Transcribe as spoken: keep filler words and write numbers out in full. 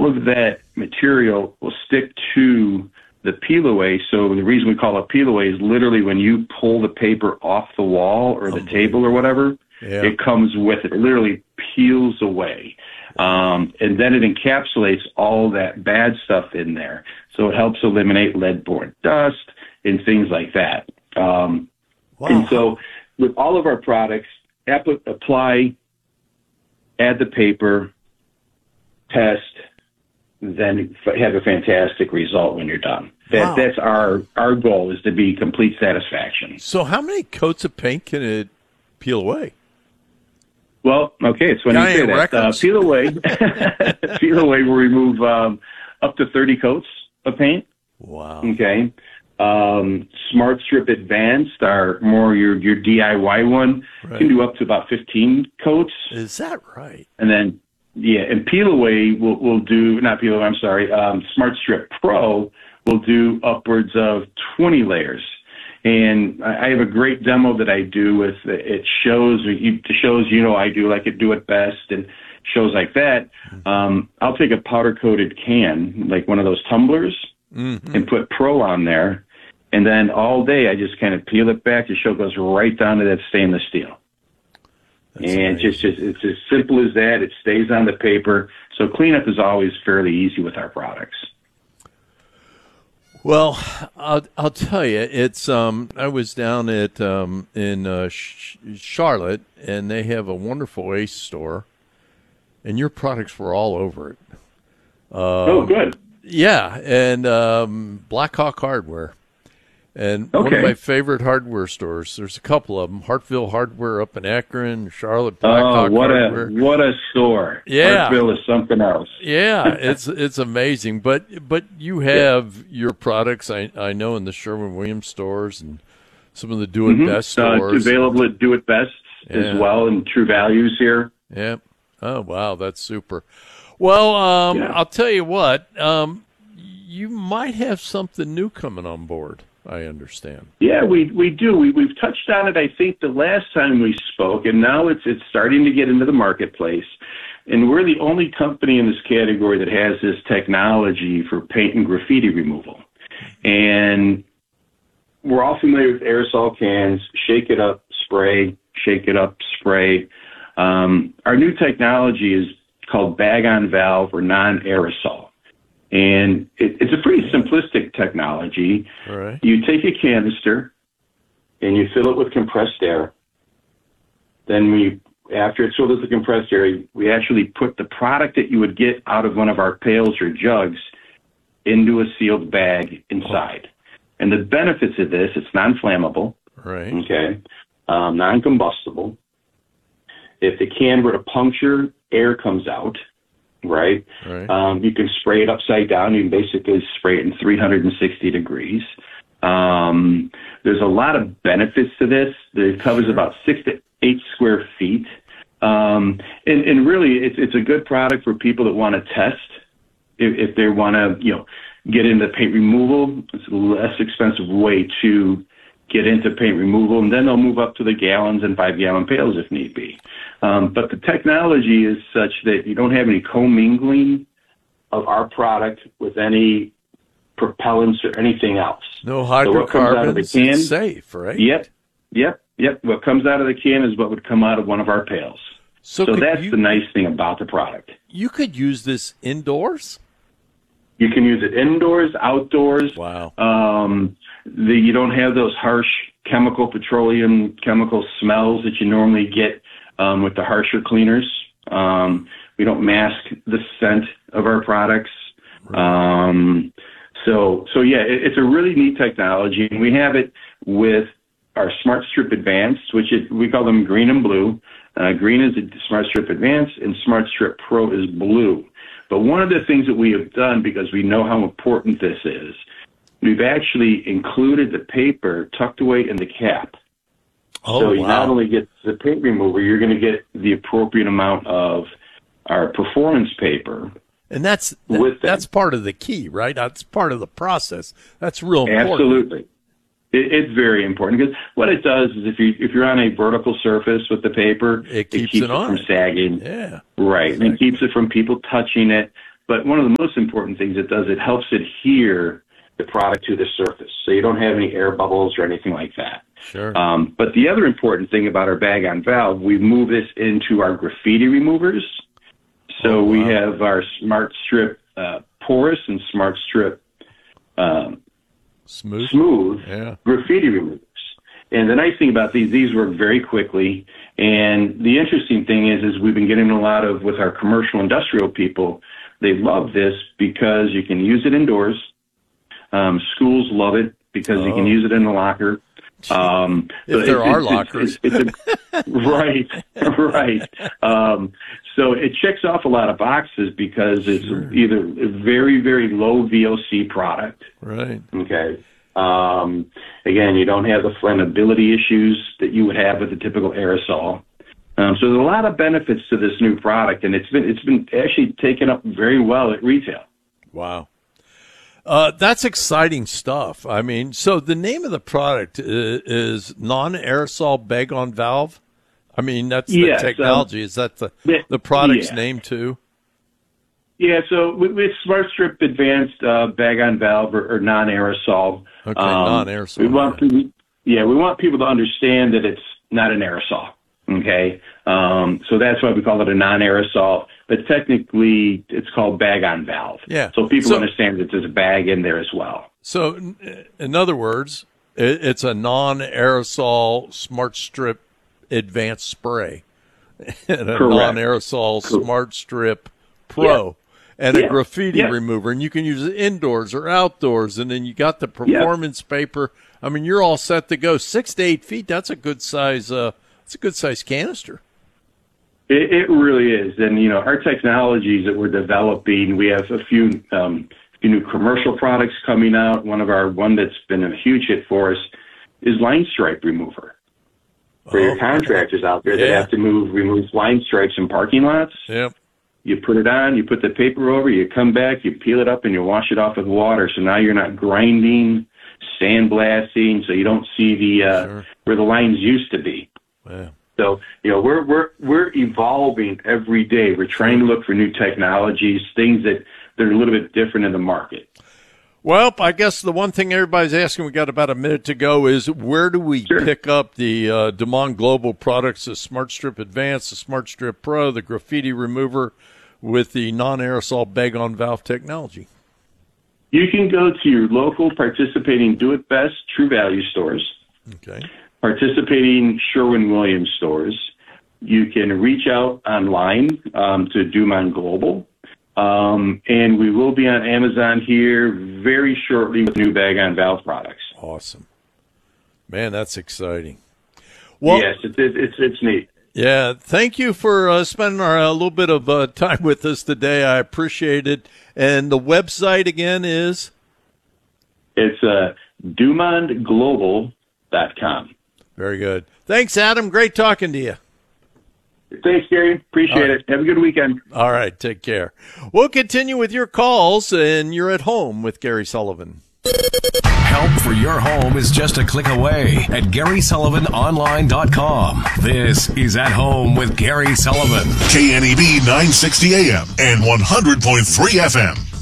all of that material will stick to the peel away. So the reason we call it peel away is literally when you pull the paper off the wall or the table or whatever, yeah. it comes with it. It literally peels away. Um, and then it encapsulates all that bad stuff in there. So it helps eliminate lead-borne dust and things like that. Um, wow. And so with all of our products, app- apply, add the paper, test, then have a fantastic result when you're done. That, wow. That's our, our goal, is to be complete satisfaction. So how many coats of paint can it peel away? Well, okay, it's when you say that. Uh, peel away, peel away will remove um, up to thirty coats of paint. Wow. Okay. Um, Smart Strip Advanced, our more your your D I Y one, right. can do up to about fifteen coats. Is that right? And then, yeah, and Peel Away will will do not Peel Away. I'm sorry. Um, Smart Strip Pro will do upwards of twenty layers. And I have a great demo that I do with it shows it shows you know I do like it do it best and shows like that. Um, I'll take a powder coated can like one of those tumblers mm-hmm. and put Pro on there, and then all day I just kind of peel it back. The show goes right down to that stainless steel. That's and amazing. just just it's as simple as that. It stays on the paper, so cleanup is always fairly easy with our products. Well, I'll I'll tell you, it's um I was down at um in uh, Sh- Charlotte, and they have a wonderful Ace store, and your products were all over it. Um, oh, good. Yeah, and um, Blackhawk Hardware, and okay. one of my favorite hardware stores. There's a couple of them: Hartville Hardware up in Akron, Charlotte Blackhawk oh, what Hardware. a what a store! Yeah, Hartville is something else. Yeah, it's it's amazing. But but you have yeah. your products. I I know in the Sherwin-Williams stores and some of the Do It mm-hmm. Best stores. Uh, it's available at Do It Best yeah. as well, and True Values here. Yeah. Oh wow, that's super. Well, um, yeah. I'll tell you what. Um, you might have something new coming on board. I understand. Yeah, we we do. We we've touched on it. I think the last time we spoke, and now it's it's starting to get into the marketplace. And we're the only company in this category that has this technology for paint and graffiti removal. And we're all familiar with aerosol cans. Shake it up, spray. Shake it up, spray. Um, our new technology is called bag-on-valve or non-aerosol. And it, it's a pretty simplistic technology. All right. You take a canister and you fill it with compressed air. Then we, after it's filled with the compressed air, we actually put the product that you would get out of one of our pails or jugs into a sealed bag inside. Oh. And the benefits of this, it's non-flammable. Right. Okay. Um, non-combustible. If the can were to puncture, air comes out. Right. right. Um, you can spray it upside down. You can basically spray it in three hundred sixty degrees. Um, there's a lot of benefits to this. It covers sure. about six to eight square feet. Um, and, and really, it's, it's a good product for people that want to test. If, if they want to, you know, get into paint removal, it's a less expensive way to get into paint removal, and then they'll move up to the gallons and five-gallon pails if need be. Um, but the technology is such that you don't have any commingling of our product with any propellants or anything else. No hydrocarbons. So it's safe, right? Yep, yep, yep. What comes out of the can is what would come out of one of our pails. So, so that's you, the nice thing about the product. You could use this indoors? You can use it indoors, outdoors. Wow. Um, the, you don't have those harsh chemical, petroleum chemical smells that you normally get um, with the harsher cleaners. Um, we don't mask the scent of our products. Right. Um, so, so yeah, it, it's a really neat technology, and we have it with our Smart Strip Advanced, which is, we call them green and blue. Uh, green is the Smart Strip Advanced, and Smart Strip Pro is blue. But one of the things that we have done, because we know how important this is, we've actually included the paper tucked away in the cap. Oh, so you wow. not only get the paint remover, you're going to get the appropriate amount of our performance paper. And that's that, that's part of the key, right? That's part of the process. That's real important. Absolutely. It, it's very important, because what it does is if you if you're on a vertical surface with the paper, it keeps it, keeps it, it on from sagging. Yeah, right, exactly. And it keeps it from people touching it. but one of the most important things it does, it helps adhere the product to the surface, so you don't have any air bubbles or anything like that. Sure. Um, but the other important thing about our bag-on-valve, we move this into our graffiti removers. So oh, wow. we have our Smart Strip uh, porous and Smart Strip um, smooth, smooth yeah. graffiti removers. And the nice thing about these, these work very quickly. And the interesting thing is, is we've been getting a lot of, with our commercial industrial people, they love this because you can use it indoors. Um, schools love it because oh. you can use it in the locker. Um, if there it, are it, lockers. It's, it's, it's a, right, right. Um, so it checks off a lot of boxes because it's sure. either a very, very low V O C product. Right. Okay. Um, again, you don't have the flammability issues that you would have with a typical aerosol. Um, so there's a lot of benefits to this new product, and it's been it's been actually taken up very well at retail. Wow. Uh, that's exciting stuff. I mean, so the name of the product is, is non-aerosol bag-on-valve? I mean, that's the yes, technology. Um, is that the, the product's yeah. name, too? Yeah, so with Smart Strip Advanced uh, bag-on-valve or, or non-aerosol. Okay, um, non-aerosol. We want yeah. people, yeah, we want people to understand that it's not an aerosol, okay? Um, so that's why we call it a non-aerosol. But technically, it's called bag-on-valve. Yeah. So people so, understand that there's a bag in there as well. So, in other words, it's a non-aerosol Smart Strip Advanced Spray and a Correct. non-aerosol Correct. Smart Strip Pro yeah. and yeah. a graffiti yeah. remover. And you can use it indoors or outdoors. And then you got the performance yeah. paper. I mean, you're all set to go. Six to eight feet, that's a good size, uh, that's a good size canister. It, it really is. And, you know, our technologies that we're developing, we have a few, um, few new commercial products coming out. One of our, one that's been a huge hit for us is line stripe remover. For oh, your contractors out there yeah. that have to move, remove line stripes in parking lots. Yep. You put it on, you put the paper over, you come back, you peel it up, and you wash it off with water. So now you're not grinding, sandblasting, so you don't see the, uh, sure. where the lines used to be. Wow. So, you know, we're we're we're evolving every day. We're trying to look for new technologies, things that, that are a little bit different in the market. Well, I guess the one thing everybody's asking, we got about a minute to go, is where do we sure. pick up the uh, DeMond Global products, the Smart Strip Advanced, the Smart Strip Pro, the graffiti remover with the non-aerosol bag-on-valve technology? You can go to your local participating Do It Best True Value stores. Okay. Participating Sherwin-Williams stores. You can reach out online um, to DeMond Global. Um, and we will be on Amazon here very shortly with new bag-on-valve products. Awesome. Man, that's exciting. Well, yes, it's, it's, it's neat. Yeah, thank you for uh, spending our, a little bit of uh, time with us today. I appreciate it. And the website again is? It's uh, DeMond Global dot com. Very good. Thanks, Adam. Great talking to you. Thanks, Gary. Appreciate right. it. Have a good weekend. All right. Take care. We'll continue with your calls, and you're at home with Gary Sullivan. Help for your home is just a click away at Gary Sullivan Online dot com. This is At Home with Gary Sullivan. K N E B nine sixty A M and one hundred point three F M.